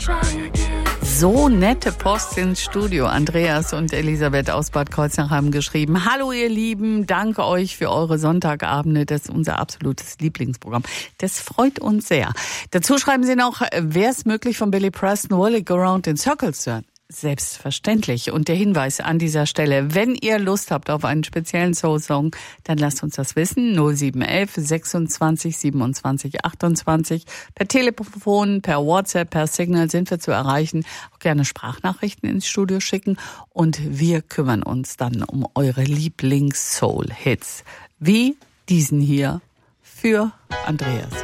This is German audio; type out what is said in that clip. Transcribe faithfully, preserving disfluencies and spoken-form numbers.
So nette Post ins Studio. Andreas und Elisabeth aus Bad Kreuznach haben geschrieben: Hallo ihr Lieben, danke euch für eure Sonntagabende. Das ist unser absolutes Lieblingsprogramm. Das freut uns sehr. Dazu schreiben sie noch: Wäre es möglich, von Billy Preston Will It Go Round in Circles zu hören? Selbstverständlich. Und der Hinweis an dieser Stelle: Wenn ihr Lust habt auf einen speziellen Soul-Song, dann lasst uns das wissen. null sieben eins eins sechsundzwanzig siebenundzwanzig achtundzwanzig. Per Telefon, per WhatsApp, per Signal sind wir zu erreichen. Auch gerne Sprachnachrichten ins Studio schicken. Und wir kümmern uns dann um eure Lieblings-Soul-Hits. Wie diesen hier für Andreas.